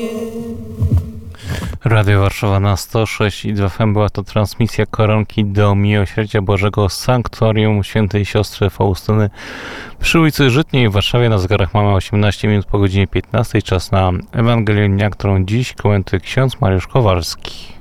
Radio Warszawa na 106,2 FM. Była to transmisja koronki do Miłosierdzia Bożego Sanktuarium Świętej Siostry Faustyny przy ulicy Żytniej w Warszawie. Na zegarach mamy 18 minut po godzinie 15. Czas na Ewangelię dnia, którą dziś komentuje ksiądz Mariusz Kowalski.